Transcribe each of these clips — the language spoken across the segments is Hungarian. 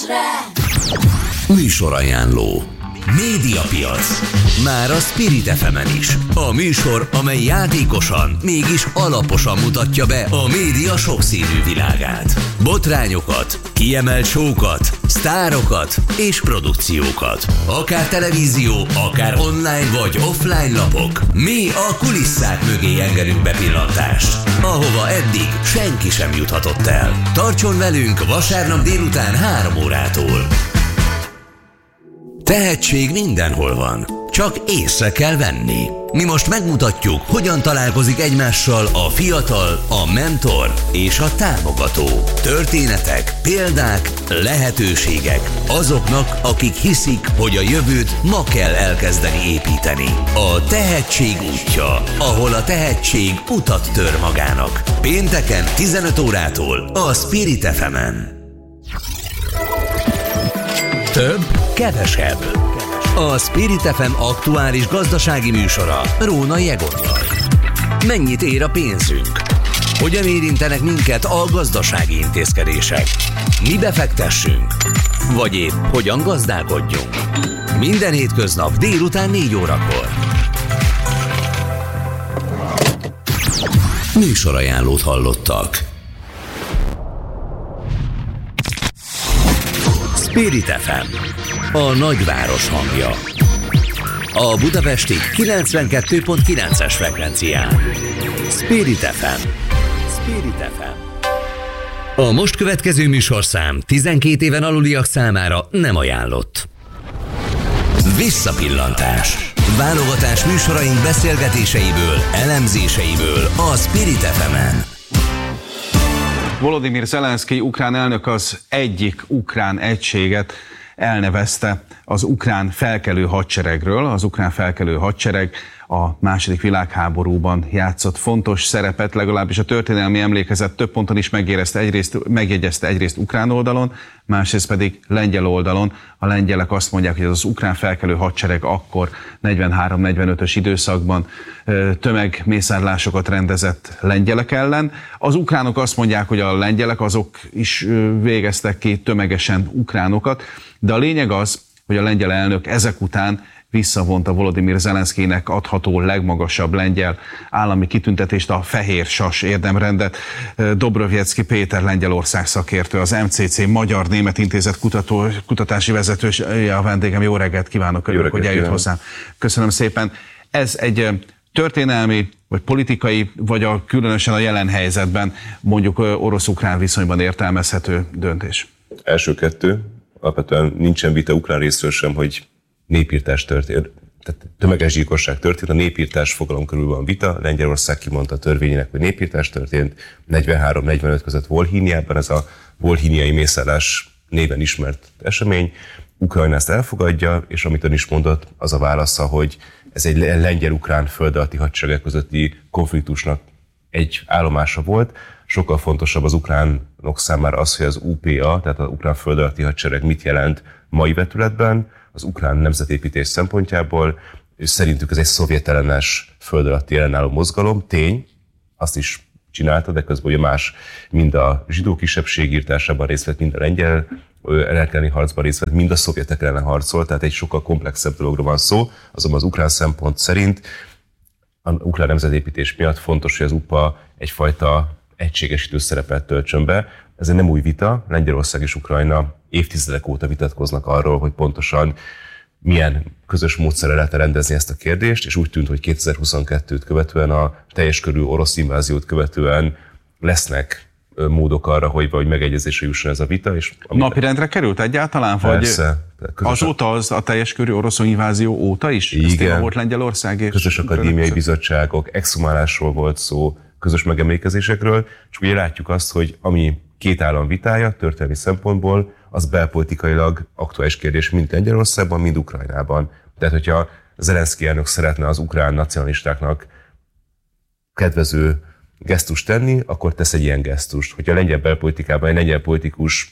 Műsorajánló. Médiapiac. Már a Spirit FM-en is. A műsor, amely játékosan, mégis alaposan mutatja be a média sokszínű világát. Botrányokat, kiemelt show-kat, sztárokat és produkciókat. Akár televízió, akár online vagy offline lapok. Mi a kulisszák mögé engedünk bepillantást, ahova eddig senki sem juthatott el. Tartson velünk vasárnap délután 3 órától. Tehetség mindenhol van, csak észre kell venni. Mi most megmutatjuk, hogyan találkozik egymással a fiatal, a mentor és a támogató. Történetek, példák, lehetőségek azoknak, akik hiszik, hogy a jövőt ma kell elkezdeni építeni. A tehetség útja, ahol a tehetség utat tör magának. Pénteken 15 órától a Spirit FM-en. Több, kevesebb. A Spirit FM aktuális gazdasági műsora Rónai Egonnal. Mennyit ér a pénzünk? Hogyan érintenek minket a gazdasági intézkedések? Mi befektessünk? Vagy épp hogyan gazdálkodjunk? Minden hétköznap délután 4 órakor. Műsorajánlót hallottak. Spirit FM, a nagyváros hangja. A budapesti 92.9-es frekvencián. Spirit FM. Spirit FM. A most következő műsorszám 12 éven aluliak számára nem ajánlott. Visszapillantás. Válogatás műsoraink beszélgetéseiből, elemzéseiből a Spirit FM-en. Volodymyr Zelenszkij ukrán elnök az egyik ukrán egységet elnevezte az ukrán felkelő hadseregről. Az ukrán felkelő hadsereg a II. Világháborúban játszott fontos szerepet, legalábbis a történelmi emlékezet több ponton is megjegyezte egyrészt ukrán oldalon, másrészt pedig lengyel oldalon. A lengyelek azt mondják, hogy az ukrán felkelő hadsereg akkor 43-45-ös időszakban tömegmészárlásokat rendezett lengyelek ellen. Az ukránok azt mondják, hogy a lengyelek azok is végeztek ki tömegesen ukránokat, de a lényeg az, hogy a lengyel elnök ezek után visszavonta Volodymyr Zelenszkijnek adható legmagasabb lengyel állami kitüntetést, a Fehér Sas érdemrendet. Dobrovjecki Péter Lengyelország szakértő, az MCC Magyar-Német Intézet kutatási vezetője a vendégem. Jó reggelt kívánok, örülök, hogy eljött hozzám. Köszönöm szépen. Ez egy történelmi, vagy politikai, vagy különösen a jelen helyzetben mondjuk orosz-ukrán viszonyban értelmezhető döntés? Első kettő, alapvetően nincsen vita ukrán részről sem, hogy népírtás történt, tehát tömeges gyilkosság történt, a népírtás fogalom körül van vita, Lengyelország kimondta a törvényének, hogy népírtás történt, 43-45 között Volhyniában, ez a volhyniai mészárlás néven ismert esemény, Ukrajna ezt elfogadja, és amit ön is mondott, az a válasza, hogy ez egy lengyel-ukrán földalatti hadseregek közötti konfliktusnak egy állomása volt. Sokkal fontosabb az ukránok számára az, hogy az UPA, tehát az ukrán földalatti hadsereg mit jelent mai vetületben, az ukrán nemzetépítés szempontjából, és szerintük ez egy szovjetellenes földalatti ellenálló mozgalom. Tény, azt is csinálta, de közben ugye más, mind a zsidó kisebbség írtásában részt vett, mind a lengyel elleni harcban részt vett, mind a szovjetek ellen harcolt, tehát egy sokkal komplexebb dologról van szó, azonban az ukrán szempont szerint az ukrán nemzetépítés miatt fontos, hogy az UPA egyfajta egységesítő szerepet töltsön be. Ez egy nem új vita, Lengyelország és Ukrajna évtizedek óta vitatkoznak arról, hogy pontosan milyen közös módszerrel lehet rendezni ezt a kérdést, és úgy tűnt, hogy 2022-t követően, a teljes körű orosz inváziót követően lesznek módok arra, hogy megegyezésre jusson ez a vita. És napirendre került egyáltalán? Persze. Azóta a teljes körű orosz invázió óta is? Igen. Volt Lengyelország és közös akadémiai bizottságok, exhumálásról volt szó, közös megemlékezésekről, és ugye látjuk azt, hogy ami két állam vitája történelmi szempontból, az belpolitikailag aktuális kérdés mind Lengyelországban, mind Ukrajnában. Tehát, hogyha Zelenszkij elnök szeretne az ukrán nacionalistáknak kedvező gesztust tenni, akkor tesz egy ilyen gesztust. Hogyha a lengyel belpolitikában egy lengyel politikus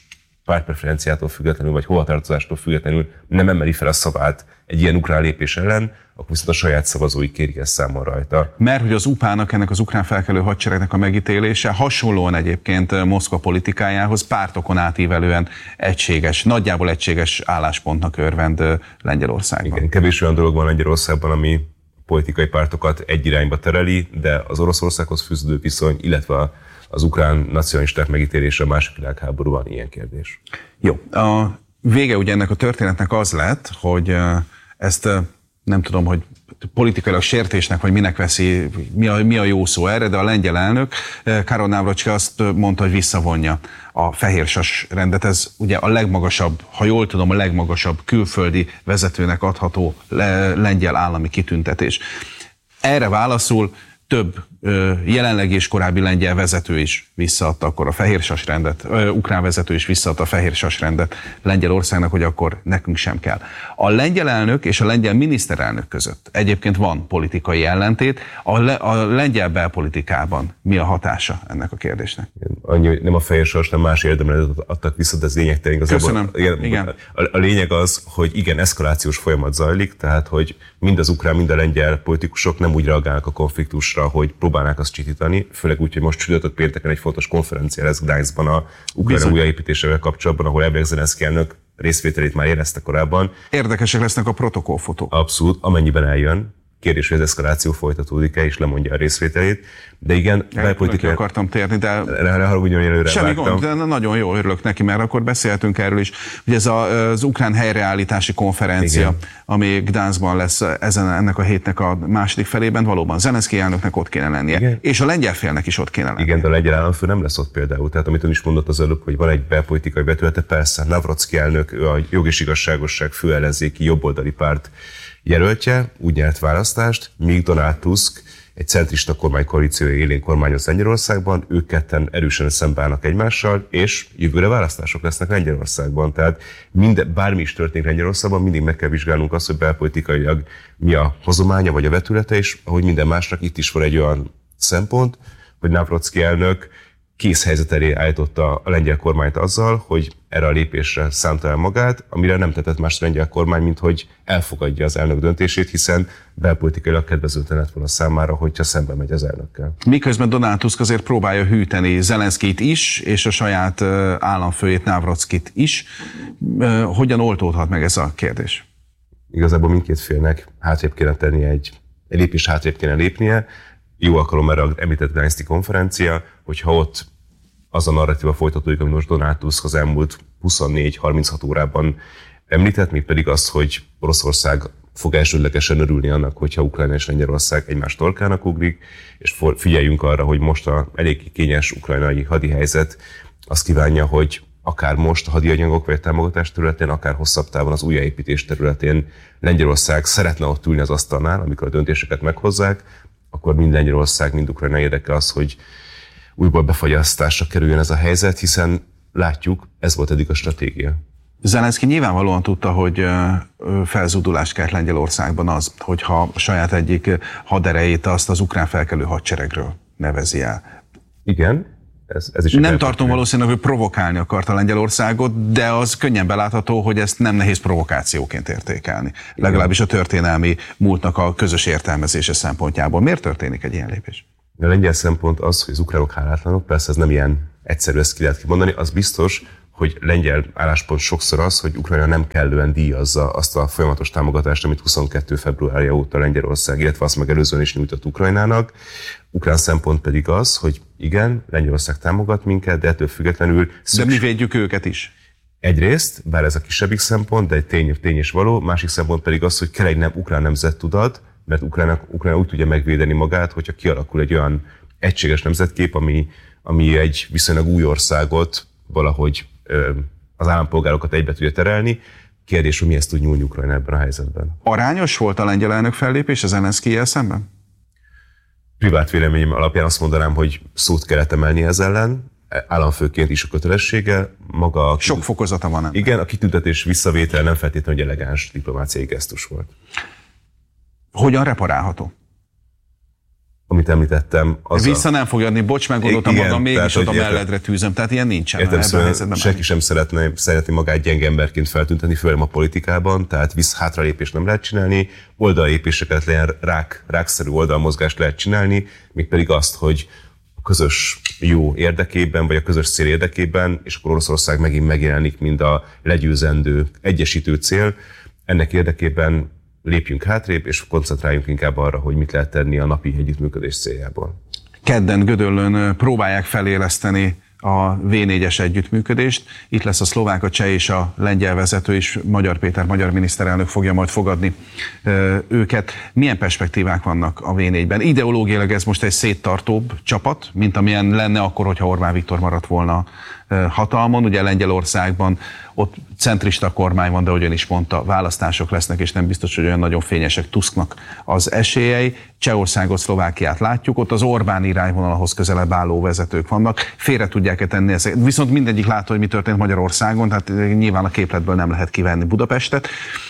pártpreferenciától függetlenül, vagy hovatartozástól függetlenül nem emeli fel a szavát egy ilyen ukrán lépés ellen, akkor viszont a saját szavazói kérik ezt számon rajta. Mert hogy az UPA-nak, ennek az ukrán felkelő hadseregnek a megítélése hasonlóan egyébként Moszkva politikájához pártokon átívelően egységes, nagyjából egységes álláspontnak örvend Lengyelországban. Igen, kevés olyan dolog van Lengyelországban, ami politikai pártokat egy irányba tereli, de az Oroszországhoz fűződő viszony, illetve az ukrán nacionalisták megítélése a második világháborúban ilyen kérdés. Jó, a vége ugye ennek a történetnek az lett, hogy ezt nem tudom, hogy politikailag sértésnek, vagy minek veszi, mi a jó szó erre, de a lengyel elnök, Karol Nawrocki azt mondta, hogy visszavonja a fehérsas rendet. Ez ugye a legmagasabb, ha jól tudom, a legmagasabb külföldi vezetőnek adható lengyel állami kitüntetés. Erre válaszul több jelenlegi és korábbi lengyel vezető is visszaadta akkor a fehérsas rendet, ukrán vezető is visszaadta a fehérsas rendet Lengyelországnak, hogy akkor nekünk sem kell. A lengyel elnök és a lengyel miniszterelnök között egyébként van politikai ellentét. A lengyel belpolitikában mi a hatása ennek a kérdésnek? Annyi, nem a fehérsas, nem más érdemletet adtak vissza, de ez lényegtelen igazából. Köszönöm. Igen. A lényeg az, hogy igen, eszkalációs folyamat zajlik, tehát hogy mind az ukrán, mind a lengyel politikusok nem úgy reagálnak a konfliktusra, hogy próbálnák azt csitítani, főleg úgy, hogy most csütörtök pénteken egy fontos konferencia lesz Gdańskban a Ukrajna újjáépítésével kapcsolatban, ahol elvileg Zelenszky elnök részvételét már érezte korábban. Érdekesek lesznek a protokollfotók. Abszolút, amennyiben eljön. Kérdés, hogy az eszkaláció folytatódik-e, és lemondja a részvételét. De igen, belpolitikai akartam térni, de ne haragudjon, előre semmi vágtam. gond, de nagyon jó, örülök neki, mert akkor beszélhetünk erről is. Ugye ez az ukrán helyreállítási konferencia, igen, ami Gdańskban lesz ennek a hétnek a második felében, valóban Zelenszky elnöknek ott kéne lennie, igen, és a lengyel félnek is ott kéne lennie. Igen, de a lengyel államfő nem lesz ott például. Tehát amit ön is mondott az előbb, hogy van egy belpolitikai vetülete, persze, Nawrocki elnök, ő a Jog és Igazságosság főellenzéki jobboldali párt jelöltje, úgy nyert választást, míg Donald Tusk egy centrista kormánykoalíció élén kormányoz Lengyelországban, ők ketten erősen szembeállnak egymással, és jövőre választások lesznek Lengyelországban. Tehát bármi is történik Lengyelországban, mindig meg kell vizsgálnunk azt, hogy belpolitikailag mi a hozománya vagy a vetülete, és ahogy minden másnak itt is van egy olyan szempont, hogy Nawrocki elnök készhelyzet elé állította a lengyel kormányt azzal, hogy erre a lépésre szánta el magát, amire nem tetett más a lengyel kormány, mint hogy elfogadja az elnök döntését, hiszen belpolitikailag kedvezőtlen lett volna számára, hogyha szembe megy az elnökkel. Miközben Donald Tusk azért próbálja hűteni Zelenszkyt is, és a saját államfőjét, Nawrockit is. Hogyan oldódhat meg ez a kérdés? Igazából mindkét félnek hátrébb kéne tennie, egy lépés hátrébb kéne lépnie. Jó alkalom erre említett Gdański konferencia, hogyha ott az a narratíva folytatódik, amit most Donald Tusk az elmúlt 24-36 órában említett, mégpedig azt, hogy Oroszország fog elsődlegesen örülni annak, hogyha Ukrajna és Lengyelország egymás torkának ugrik, és figyeljünk arra, hogy most a elég kényes ukrajnai hadihelyzet azt kívánja, hogy akár most a hadianyagok vagy a támogatás területén, akár hosszabb távon az újjáépítés területén Lengyelország szeretne ott ülni az asztalnál, amikor a döntéseket meghozzák, akkor mind Lengyelország, mind Ukrajna érdeke az, hogy újból befagyasztásra kerüljön ez a helyzet, hiszen látjuk, ez volt eddig a stratégia. Zelenszky nyilvánvalóan tudta, hogy felzúdulást kelt Lengyelországban az, hogyha a saját egyik haderejét azt az ukrán felkelő hadseregről nevezi el. Igen. Ez is nem tartom valószínűleg, hogy provokálni akarta Lengyelországot, de az könnyen belátható, hogy ezt nem nehéz provokációként értékelni. Igen. Legalábbis a történelmi múltnak a közös értelmezése szempontjából. Miért történik egy ilyen lépés? A lengyel szempont az, hogy az ukránok hálátlanok, persze ez nem ilyen egyszerű, ezt ki lehet kimondani, az biztos, hogy lengyel álláspont sokszor az, hogy Ukrajna nem kellően díjazza azt a folyamatos támogatást, amit 22. februárja óta Lengyelország, illetve azt megelőzően is nyújtott Ukrajnának. Ukrán szempont pedig az, hogy igen, Lengyelország támogat minket, de ettől függetlenül... De mi védjük őket is. Egyrészt, bár ez a kisebbik szempont, de egy tény és való, másik szempont pedig az, hogy kell egy ukrán nemzettudat, mert Ukrajna úgy tudja megvédeni magát, hogyha kialakul egy olyan egységes nemzetkép, ami egy viszonylag új országot valahogy az állampolgárokat egybe tudja terelni. Kérdés, hogy mihez tud nyúlni Ukrajna ebben a helyzetben. Arányos volt a lengyel elnök fellépés az Zelenszkijjel szemben? Privát véleményem alapján azt mondanám, hogy szót kellett emelni ez ellen, államfőként is a kötelessége. Maga sok fokozata van. Igen, a kitüntetés visszavétel nem feltétlenül egy elegáns diplomáciai gesztus volt. Hogyan reparálható? amit említettem. Vissza nem fogja adni, bocs, megoldottam magam, mégis oda melledre tűzöm. Tehát ilyen nincsen. Értem, senki sem szeretné magát gyenge emberként feltüntetni, főleg a politikában, tehát hátralépést nem lehet csinálni, oldallépéseket, rákszerű oldalmozgást lehet csinálni, mégpedig azt, hogy a közös jó érdekében, vagy a közös cél érdekében, és akkor Oroszország megint megjelenik, mint a legyőzendő, egyesítő cél. Ennek érdekében lépjünk hátrébb, és koncentráljunk inkább arra, hogy mit lehet tenni a napi együttműködés céljából. Kedden Gödöllőn próbálják feléleszteni a V4-es együttműködést. Itt lesz a szlovák, a cseh és a lengyel vezető is, Magyar Péter magyar miniszterelnök fogja majd fogadni őket. Milyen perspektívák vannak a V4-ben? Ideológiailag ez most egy széttartóbb csapat, mint amilyen lenne akkor, hogyha Orbán Viktor maradt volna hatalmon. Ugye Lengyelországban ott centrista kormány van, de ugyan is mondta, választások lesznek, és nem biztos, hogy olyan nagyon fényesek Tusknak az esélyei. Csehországot, Szlovákiát látjuk, ott az Orbán irányvonalhoz közelebb álló vezetők vannak. Félre tudják-e tenni ezeket? Viszont mindegyik látja, hogy mi történt Magyarországon, tehát nyilván a képletből nem lehet kivenni Budapestet.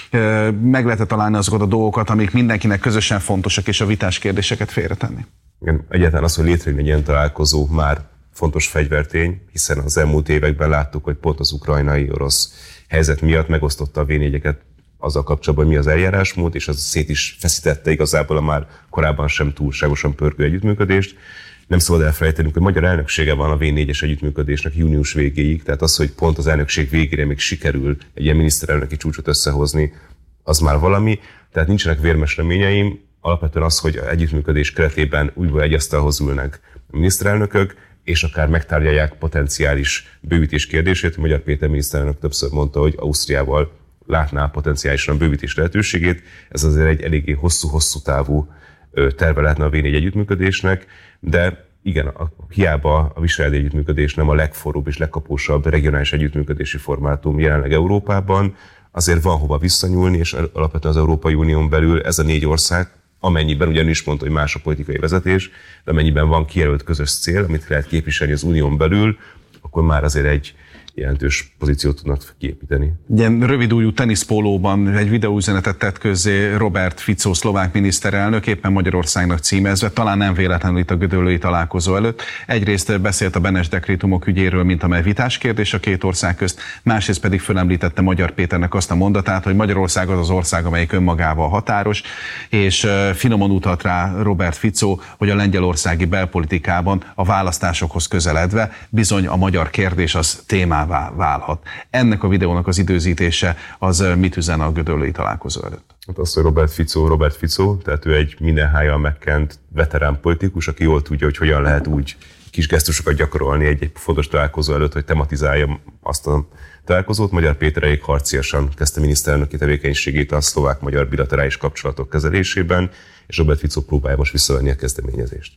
Meg lehet találni azokat a dolgokat, amik mindenkinek közösen fontosak, és a vitás kérdéseket félretenni. Igen, egyáltalán az, hogy létrejön egy ilyen találkozó, már fontos fegyvertény, hiszen az elmúlt években láttuk, hogy pont az ukrajnai orosz helyzet miatt megosztotta a V4-eket azzal kapcsolatban, hogy mi az eljárásmód, és az szét is feszítette igazából a már korábban sem túlságosan pörgő együttműködést. Nem szabad elfelejtenünk, hogy magyar elnöksége van a V4-es együttműködésnek június végéig, tehát az, hogy pont az elnökség végére még sikerül egy ilyen miniszterelnöki csúcsot összehozni, az már valami, tehát nincsenek vérmes reményeim. Alapvetően az, hogy együttműködés keretében újból egy asztalhoz ülnek a miniszterelnökök, és akár megtárgyalják potenciális bővítés kérdését. Magyar Péter miniszterelnök többször mondta, hogy Ausztriával látná potenciálisan a bővítés lehetőségét. Ez azért egy eléggé hosszú távú terve lehetne a V4 együttműködésnek, de igen, hiába a visegrádi együttműködés nem a legforróbb és legkapósabb regionális együttműködési formátum jelenleg Európában, azért van hova visszanyúlni, és alapvetően az Európai Unión belül ez a 4 ország, amennyiben ugyanis mondta, hogy más a politikai vezetés, de amennyiben van kijelölt közös cél, amit lehet képviselni az unión belül, akkor már azért egy jelentős pozíciót tudnak kiépíteni. Ilyen rövidújú teniszpólóban egy videóüzenetet tett közzé Robert Fico szlovák miniszterelnök, éppen Magyarországnak címezve, talán nem véletlenül itt a gödöllői találkozó előtt. Egyrészt beszélt a Benes dekrétumok ügyéről, mint amely vitás kérdés a két ország közt, másrészt pedig fölemlítette Magyar Péternek azt a mondatát, hogy Magyarország az az ország, amelyik önmagával határos, és finoman utalt rá Robert Fico, hogy a lengyelországi belpolitikában a választásokhoz közeledve bizony a magyar kérdés az témává válhat. Ennek a videónak az időzítése az mit üzen a gödöllői találkozó előtt? Hát az, hogy Robert Fico, tehát ő egy mindenhájjal megkent veterán politikus, aki jól tudja, hogy hogyan lehet úgy kis gesztusokat gyakorolni egy fontos találkozó előtt, hogy tematizálja azt a találkozót. Magyar Péter elég harciasan kezdte miniszterelnöki tevékenységét a szlovák-magyar bilaterális kapcsolatok kezelésében, és Robert Fico próbálja most visszavenni a kezdeményezést.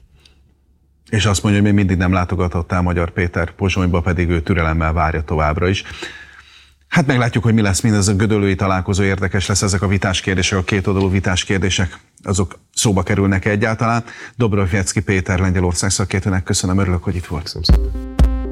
És azt mondja, hogy még mindig nem látogatott el Magyar Péter Pozsonyba, pedig ő türelemmel várja továbbra is. Hát meglátjuk, hogy mi lesz mindez a gödöllői találkozó, érdekes lesz ezek a vitás kérdések, a kétoldalú vitás kérdések, azok szóba kerülnek egyáltalán. Dobrofiecki Péter, Lengyelország szakértőnek köszönöm, örülök, hogy itt volt. Köszönöm szépen.